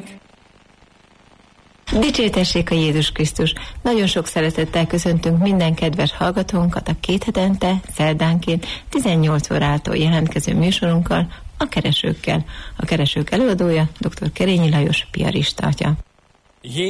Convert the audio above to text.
Dicsértessék a Jézus Krisztus! Nagyon sok szeretettel köszöntünk minden kedves hallgatónkat a 2 hetente, szerdánként 18 órától jelentkező műsorunkkal, a Keresőkkel. A Keresők előadója dr. Kerényi Lajos, piarista atya.